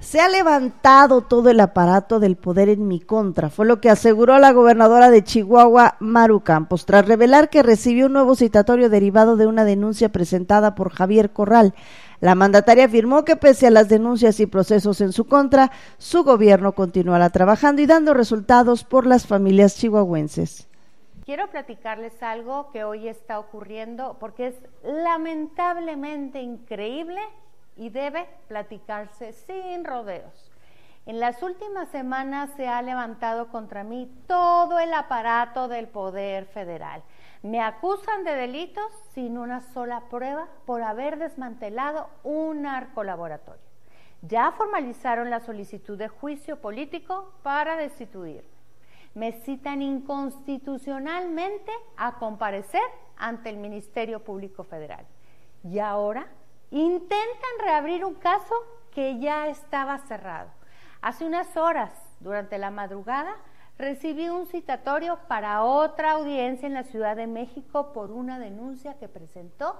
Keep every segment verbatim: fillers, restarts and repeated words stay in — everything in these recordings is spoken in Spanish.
Se ha levantado todo el aparato del poder en mi contra, fue lo que aseguró la gobernadora de Chihuahua, Maru Campos, tras revelar que recibió un nuevo citatorio derivado de una denuncia presentada por Javier Corral. La mandataria afirmó que pese a las denuncias y procesos en su contra, su gobierno continuará trabajando y dando resultados por las familias chihuahuenses. Quiero platicarles algo que hoy está ocurriendo porque es lamentablemente increíble y debe platicarse sin rodeos. En las últimas semanas se ha levantado contra mí todo el aparato del Poder Federal. Me acusan de delitos sin una sola prueba por haber desmantelado un narcolaboratorio. Ya formalizaron la solicitud de juicio político para destituirme. Me citan inconstitucionalmente a comparecer ante el Ministerio Público Federal. Y ahora intentan reabrir un caso que ya estaba cerrado. Hace unas horas, durante la madrugada, recibí un citatorio para otra audiencia en la Ciudad de México por una denuncia que presentó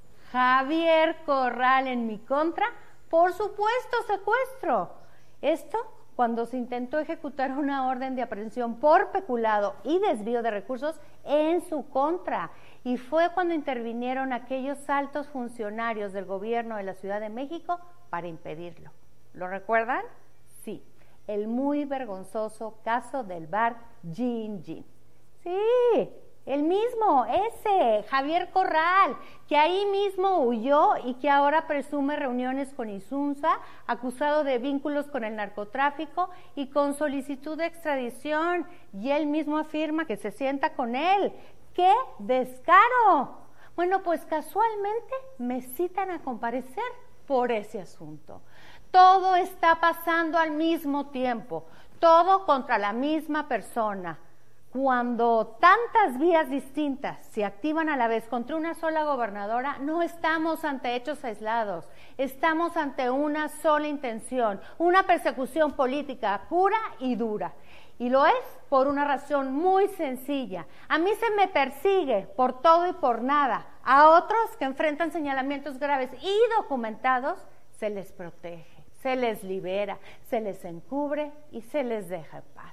Javier Corral en mi contra por supuesto secuestro. Esto cuando se intentó ejecutar una orden de aprehensión por peculado y desvío de recursos en su contra. Y fue cuando intervinieron aquellos altos funcionarios del gobierno de la Ciudad de México para impedirlo. ¿Lo recuerdan? Sí, el muy vergonzoso caso del bar Gin Gin. Sí, el mismo, ese, Javier Corral, que ahí mismo huyó y que ahora presume reuniones con Insunza, acusado de vínculos con el narcotráfico y con solicitud de extradición. Y él mismo afirma que se sienta con él. ¡Qué descaro! Bueno, pues casualmente me citan a comparecer por ese asunto. Todo está pasando al mismo tiempo, todo contra la misma persona. Cuando tantas vías distintas se activan a la vez contra una sola gobernadora, no estamos ante hechos aislados, estamos ante una sola intención, una persecución política pura y dura. Y lo es por una razón muy sencilla. A mí se me persigue por todo y por nada. A otros que enfrentan señalamientos graves y documentados, se les protege, se les libera, se les encubre y se les deja en paz.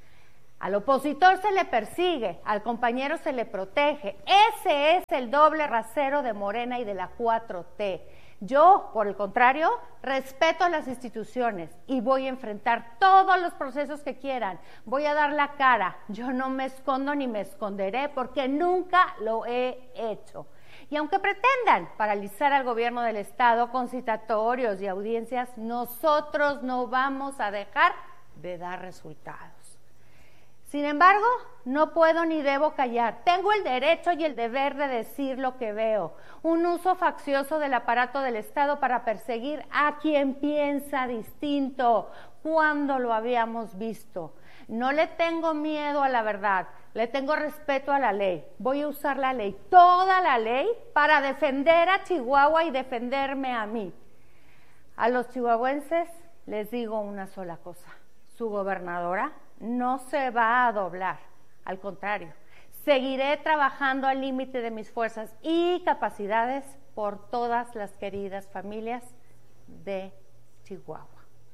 Al opositor se le persigue, al compañero se le protege. Ese es el doble rasero de Morena y de la cuatro T. Yo, por el contrario, respeto a las instituciones y voy a enfrentar todos los procesos que quieran. Voy a dar la cara. Yo no me escondo ni me esconderé porque nunca lo he hecho. Y aunque pretendan paralizar al gobierno del Estado con citatorios y audiencias, nosotros no vamos a dejar de dar resultados. Sin embargo, no puedo ni debo callar. Tengo el derecho y el deber de decir lo que veo. Un uso faccioso del aparato del Estado para perseguir a quien piensa distinto. ¿Cuándo lo habíamos visto? No le tengo miedo a la verdad, le tengo respeto a la ley. Voy a usar la ley, toda la ley, para defender a Chihuahua y defenderme a mí. A los chihuahuenses les digo una sola cosa. Su gobernadora no se va a doblar, al contrario, seguiré trabajando al límite de mis fuerzas y capacidades por todas las queridas familias de Chihuahua.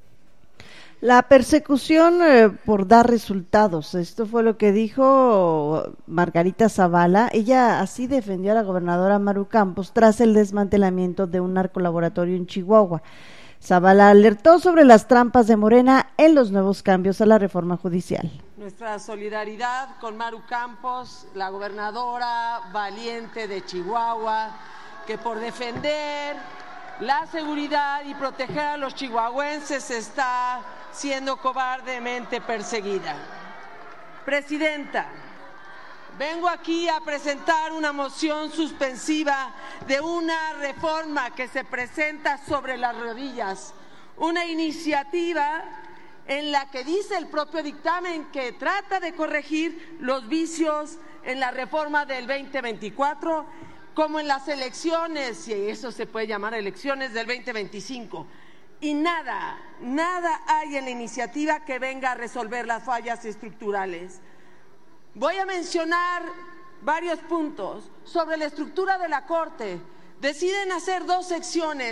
La persecución eh, por dar resultados, esto fue lo que dijo Margarita Zavala. Ella así defendió a la gobernadora Maru Campos tras el desmantelamiento de un narcolaboratorio en Chihuahua. Zavala alertó sobre las trampas de Morena en los nuevos cambios a la reforma judicial. Nuestra solidaridad con Maru Campos, la gobernadora valiente de Chihuahua, que por defender la seguridad y proteger a los chihuahuenses está siendo cobardemente perseguida. Presidenta, vengo aquí a presentar una moción suspensiva de una reforma que se presenta sobre las rodillas, una iniciativa en la que dice el propio dictamen que trata de corregir los vicios en la reforma del veinte veinticuatro, como en las elecciones, y eso se puede llamar elecciones del veinte veinticinco. Y nada, nada hay en la iniciativa que venga a resolver las fallas estructurales. Voy a mencionar varios puntos sobre la estructura de la Corte. Deciden hacer dos secciones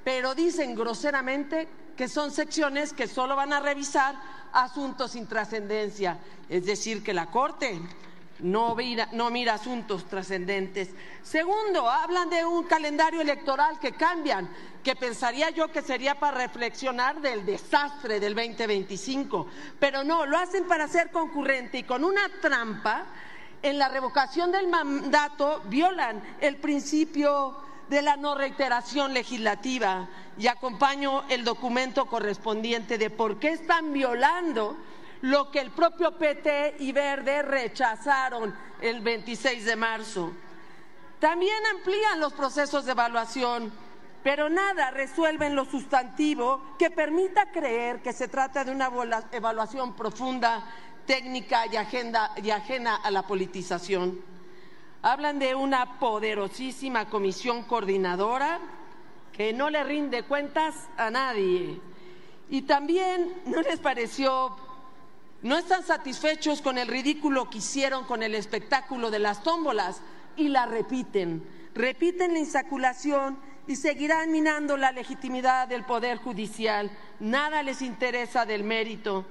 pero dicen groseramente que son secciones que solo van a revisar asuntos sin trascendencia, es decir, que la Corte no mira, no mira asuntos trascendentes. Segundo, hablan de un calendario electoral que cambian, que pensaría yo que sería para reflexionar del desastre del veinte veinticinco, pero no, lo hacen para ser concurrente y con una trampa. En la revocación del mandato violan el principio de la no reiteración legislativa y acompaño el documento correspondiente de por qué están violando lo que el propio P T y Verde rechazaron el veintiséis de marzo. También amplían los procesos de evaluación, pero nada resuelven lo sustantivo que permita creer que se trata de una evaluación profunda, técnica y, agenda, y ajena a la politización. Hablan de una poderosísima comisión coordinadora que no le rinde cuentas a nadie. Y también no les pareció, no están satisfechos con el ridículo que hicieron con el espectáculo de las tómbolas y la repiten. Repiten la insaculación y seguirán minando la legitimidad del Poder Judicial. Nada les interesa del mérito.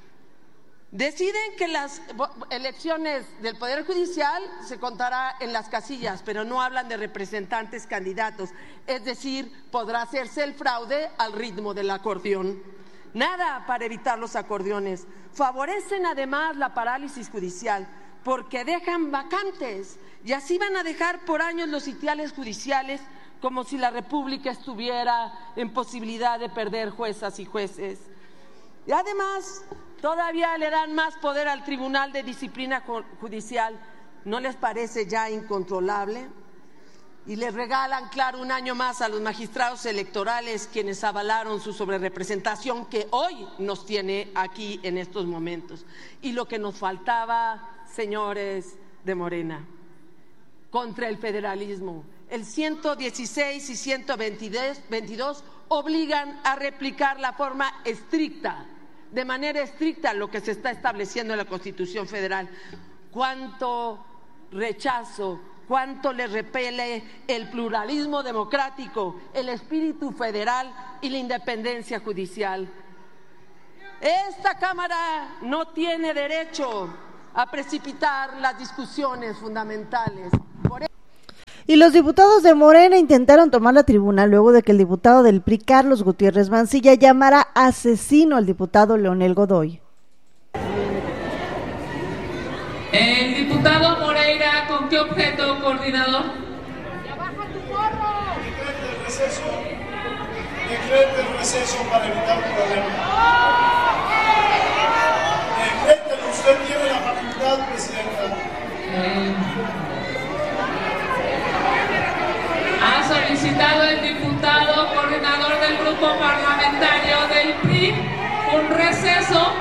Deciden que las elecciones del Poder Judicial se contará en las casillas, pero no hablan de representantes candidatos, es decir, podrá hacerse el fraude al ritmo del acordeón. Nada para evitar los acordeones. Favorecen además la parálisis judicial porque dejan vacantes y así van a dejar por años los sitiales judiciales como si la República estuviera en posibilidad de perder juezas y jueces. Y además todavía le dan más poder al Tribunal de Disciplina Judicial. ¿No les parece ya incontrolable? Y les regalan, claro, un año más a los magistrados electorales quienes avalaron su sobrerepresentación que hoy nos tiene aquí en estos momentos. Y lo que nos faltaba, señores de Morena, contra el federalismo. El ciento dieciséis y ciento veintidós obligan a replicar la forma estricta, de manera estricta, lo que se está estableciendo en la Constitución Federal. Cuánto rechazo, cuánto le repele el pluralismo democrático, el espíritu federal y la independencia judicial. Esta Cámara no tiene derecho a precipitar las discusiones fundamentales. Por Y los diputados de Morena intentaron tomar la tribuna luego de que el diputado del P R I, Carlos Gutiérrez Mancilla, llamara asesino al diputado Leonel Godoy. El diputado Moreira, ¿con qué objeto, coordinador? ¡Ya baja tu gorro! Decrete el receso. Decrete el receso para evitar problemas. Decrételo, usted tiene la facultad, presidenta. Eh. Ha solicitado el diputado coordinador del grupo parlamentario del P R I un receso.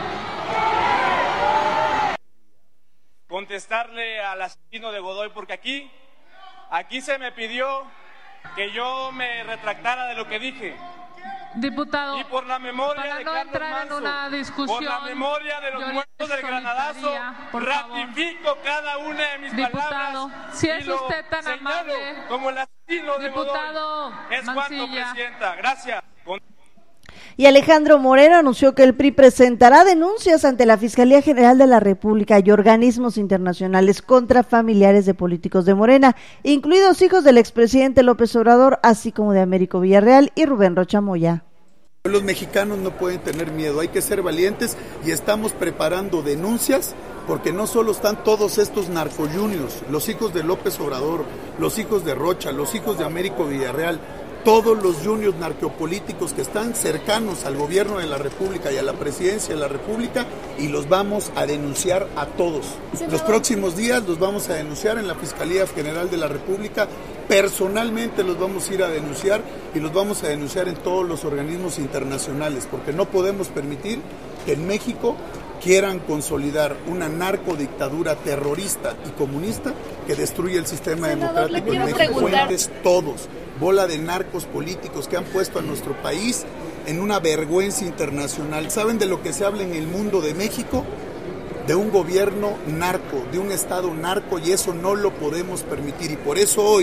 Contestarle al asesino de Godoy, porque aquí, aquí se me pidió que yo me retractara de lo que dije. Diputado, y por la memoria para de no Carlos entrar Manso, en una discusión, por la memoria de los muertos del Granadazo, ratifico favor. cada una de mis diputado, palabras. Si es y lo usted tan amable, como el asesino de diputado Godoy. Es Mancilla. cuanto, presidenta. Gracias. Con... Y Alejandro Moreno anunció que el P R I presentará denuncias ante la Fiscalía General de la República y organismos internacionales contra familiares de políticos de Morena, incluidos hijos del expresidente López Obrador, así como de Américo Villarreal y Rubén Rocha Moya. Los mexicanos no pueden tener miedo, hay que ser valientes y estamos preparando denuncias porque no solo están todos estos narcojuniors, los hijos de López Obrador, los hijos de Rocha, los hijos de Américo Villarreal, todos los juniors narcopolíticos que están cercanos al gobierno de la República y a la presidencia de la República, y los vamos a denunciar a todos. Los próximos días los vamos a denunciar en la Fiscalía General de la República, personalmente los vamos a ir a denunciar y los vamos a denunciar en todos los organismos internacionales, porque no podemos permitir que en México quieran consolidar una narcodictadura terrorista y comunista que destruye el sistema Senador, democrático en México. Fuentes todos, bola de narcos políticos que han puesto a nuestro país en una vergüenza internacional. ¿Saben de lo que se habla en el mundo de México? De un gobierno narco, de un estado narco, y eso no lo podemos permitir. Y por eso hoy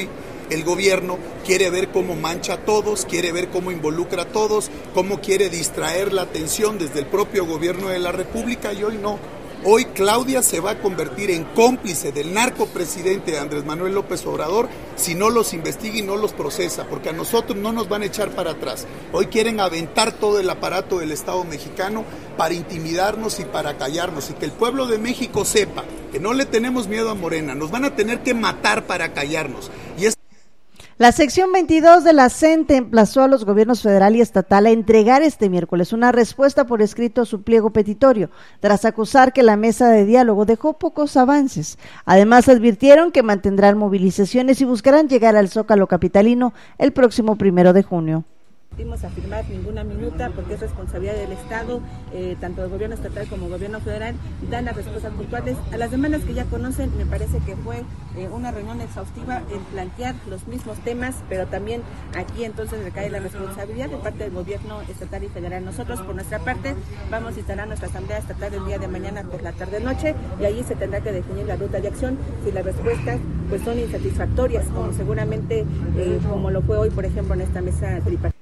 el gobierno quiere ver cómo mancha a todos, quiere ver cómo involucra a todos, cómo quiere distraer la atención desde el propio gobierno de la República, y hoy no. Hoy Claudia se va a convertir en cómplice del narcopresidente Andrés Manuel López Obrador si no los investiga y no los procesa, porque a nosotros no nos van a echar para atrás. Hoy quieren aventar todo el aparato del Estado mexicano para intimidarnos y para callarnos, y que el pueblo de México sepa que no le tenemos miedo a Morena, nos van a tener que matar para callarnos. Y es La sección veintidós de la C E N T E emplazó a los gobiernos federal y estatal a entregar este miércoles una respuesta por escrito a su pliego petitorio, tras acusar que la mesa de diálogo dejó pocos avances. Además, advirtieron que mantendrán movilizaciones y buscarán llegar al Zócalo capitalino el próximo primero de junio. A firmar ninguna minuta porque es responsabilidad del Estado, eh, tanto del gobierno estatal como gobierno federal, dan las respuestas puntuales a las demandas que ya conocen. Me parece que fue eh, una reunión exhaustiva en plantear los mismos temas, pero también aquí entonces recae la responsabilidad de parte del gobierno estatal y federal. Nosotros por nuestra parte vamos a instalar nuestra asamblea estatal el día de mañana por la tarde-noche, y ahí se tendrá que definir la ruta de acción si las respuestas pues son insatisfactorias, como seguramente eh, como lo fue hoy, por ejemplo, en esta mesa tripartita.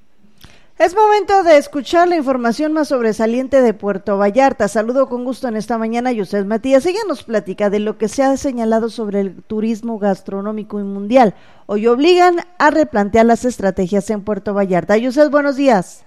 Es momento de escuchar la información más sobresaliente de Puerto Vallarta. Saludo con gusto en esta mañana a Yusef Matías. Ella nos platica de lo que se ha señalado sobre el turismo gastronómico y mundial. Hoy obligan a replantear las estrategias en Puerto Vallarta. Yusef, buenos días.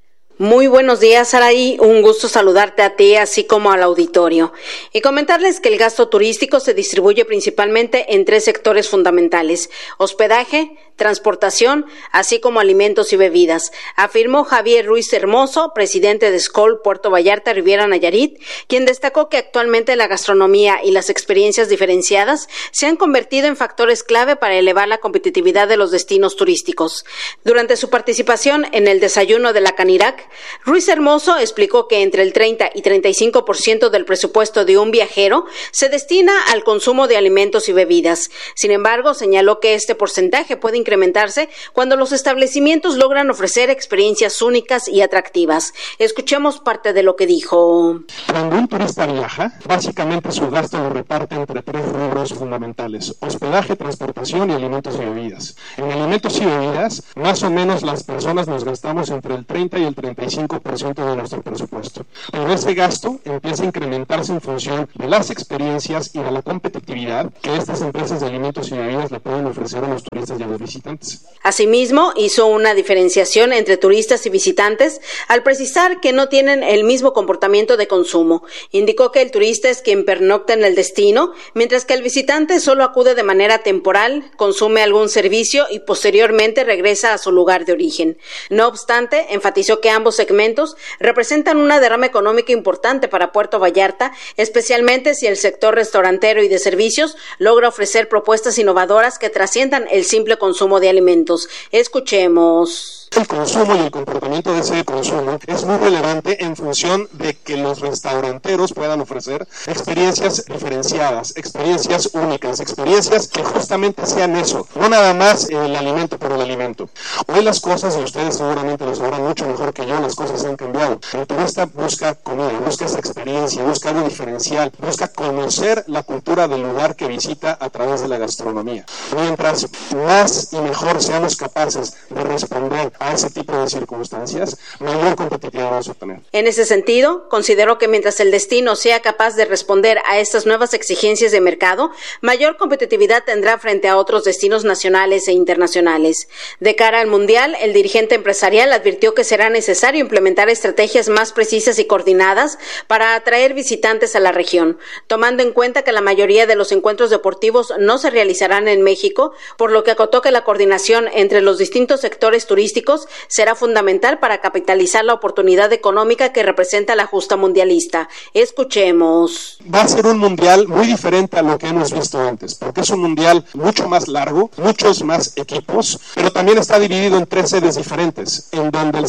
Muy buenos días, Saraí. Un gusto saludarte a ti, así como al auditorio. Y comentarles que el gasto turístico se distribuye principalmente en tres sectores fundamentales: hospedaje, transportación, así como alimentos y bebidas, afirmó Javier Ruiz Hermoso, presidente de Skol Puerto Vallarta Riviera Nayarit, quien destacó que actualmente la gastronomía y las experiencias diferenciadas se han convertido en factores clave para elevar la competitividad de los destinos turísticos. Durante su participación en el desayuno de la Canirac, Ruiz Hermoso explicó que entre el treinta y treinta y cinco por ciento del presupuesto de un viajero se destina al consumo de alimentos y bebidas. Sin embargo, señaló que este porcentaje puede incrementarse cuando los establecimientos logran ofrecer experiencias únicas y atractivas. Escuchemos parte de lo que dijo. Cuando un turista viaja, básicamente su gasto lo reparte entre tres rubros fundamentales: hospedaje, transportación y alimentos y bebidas. En alimentos y bebidas, más o menos las personas nos gastamos entre el treinta y el treinta y cinco por ciento de nuestro presupuesto. Pero ese gasto empieza a incrementarse en función de las experiencias y de la competitividad que estas empresas de alimentos y bebidas le pueden ofrecer a los turistas y a los visitantes. Asimismo, hizo una diferenciación entre turistas y visitantes al precisar que no tienen el mismo comportamiento de consumo. Indicó que el turista es quien pernocta en el destino, mientras que el visitante solo acude de manera temporal, consume algún servicio y posteriormente regresa a su lugar de origen. No obstante, enfatizó que ambos segmentos representan una derrama económica importante para Puerto Vallarta, especialmente si el sector restaurantero y de servicios logra ofrecer propuestas innovadoras que trasciendan el simple consumo de alimentos. Escuchemos. El consumo y el comportamiento de ese consumo es muy relevante en función de que los restauranteros puedan ofrecer experiencias diferenciadas, experiencias únicas, experiencias que justamente sean eso, no nada más el alimento por el alimento. Hoy las cosas, y ustedes seguramente lo sabrán mucho mejor que yo, las cosas han cambiado. El turista busca comida, busca esa experiencia, busca algo diferencial, busca conocer la cultura del lugar que visita a través de la gastronomía. Mientras más y mejor seamos capaces de responder a ese tipo de circunstancias, mayor competitividad vamos a tener. En ese sentido, consideró que mientras el destino sea capaz de responder a estas nuevas exigencias de mercado, mayor competitividad tendrá frente a otros destinos nacionales e internacionales. De cara al Mundial, el dirigente empresarial advirtió que será necesario implementar estrategias más precisas y coordinadas para atraer visitantes a la región, tomando en cuenta que la mayoría de los encuentros deportivos no se realizarán en México, por lo que acotó que la coordinación entre los distintos sectores turísticos será fundamental para capitalizar la oportunidad económica que representa la justa mundialista. Escuchemos. Va a ser un mundial muy diferente a lo que hemos visto antes, porque es un mundial mucho más largo, muchos más equipos, pero también está dividido en tres sedes diferentes, en donde el setenta y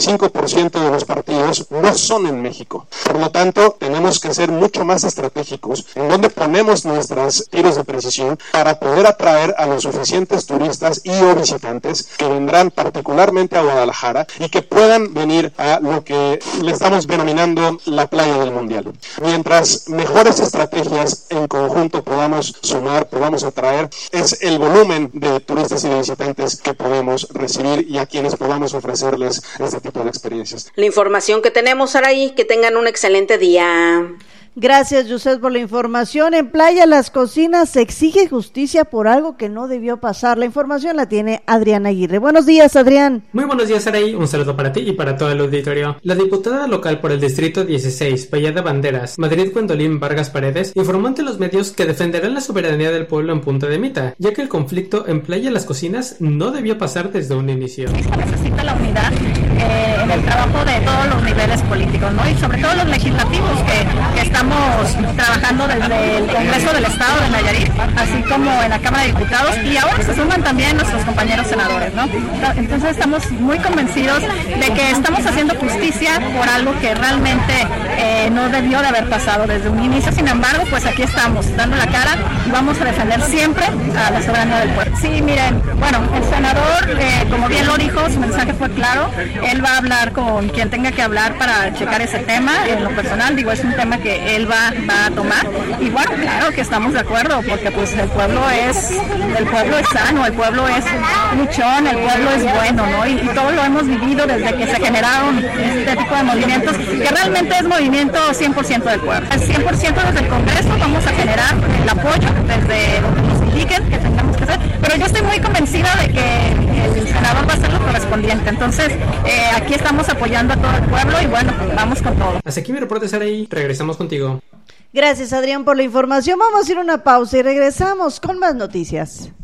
cinco por ciento de los partidos no son en México. Por lo tanto, tenemos que ser mucho más estratégicos en donde ponemos nuestros tiros de precisión para poder atraer a los suficientes turistas y o visitantes que vendrán particularmente a Guadalajara y que puedan venir a lo que le estamos denominando la playa del Mundial. Mientras mejores estrategias en conjunto podamos sumar, podamos atraer, es el volumen de turistas y de visitantes que podemos recibir y a quienes podamos ofrecerles este tipo de experiencias. La información que tenemos, Araí, que tengan un excelente día. Gracias, José, por la información. En Playa Las Cocinas se exige justicia por algo que no debió pasar. La información la tiene Adrián Aguirre. Buenos días, Adrián. Muy buenos días, Araí. Un saludo para ti y para todo el auditorio. La diputada local por el Distrito dieciséis, Bahía de Banderas, Madrid Gwendolyn Vargas Paredes, informó ante los medios que defenderán la soberanía del pueblo en Punta de Mita, ya que el conflicto en Playa Las Cocinas no debió pasar desde un inicio. Necesita la unidad eh, en el trabajo de todos los niveles políticos, ¿no? Y sobre todo los legislativos que, que están Estamos trabajando desde el Congreso del Estado de Nayarit, así como en la Cámara de Diputados, y ahora se suman también nuestros compañeros senadores, ¿no? Entonces estamos muy convencidos de que estamos haciendo justicia por algo que realmente eh, no debió de haber pasado desde un inicio. Sin embargo, pues aquí estamos, dando la cara y vamos a defender siempre a la soberanía del pueblo. Sí, miren, bueno, el senador, eh, como bien lo dijo, su mensaje fue claro. Él va a hablar con quien tenga que hablar para checar ese tema. En lo personal, digo, es un tema que él va, va a tomar, y bueno, claro que estamos de acuerdo, porque pues el pueblo es el pueblo es sano, el pueblo es luchón, el pueblo es bueno, ¿no? Y, y todo lo hemos vivido desde que se generaron este tipo de movimientos, que realmente es movimiento cien por ciento del pueblo. El cien por ciento desde el Congreso vamos a generar el apoyo desde donde nos indiquen que tengamos que hacer, pero yo estoy muy convencida de que el senador va a hacer lo correspondiente. Entonces, eh, aquí estamos apoyando a todo el pueblo y bueno, vamos con todo. Hasta aquí mi reporte, Saraí. Regresamos contigo. Gracias, Adrián, por la información. Vamos a ir a una pausa y regresamos con más noticias.